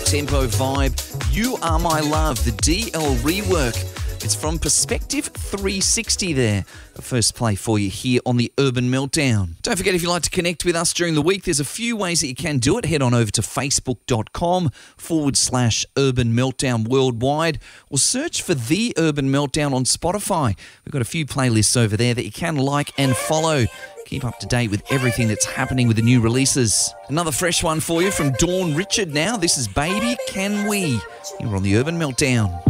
up-tempo vibe. You Are My Love, the DL rework. It's from Perspective 360 there. A first play for you here on the Urban Meltdown. Don't forget, if you'd like to connect with us during the week, there's a few ways that you can do it. Head on over to facebook.com/Urban Meltdown Worldwide, or search for The Urban Meltdown on Spotify. We've got a few playlists over there that you can like and follow. Keep up to date with everything that's happening with the new releases. Another fresh one for you from Dawn Richard now. This is Baby Can We. You're on the Urban Meltdown.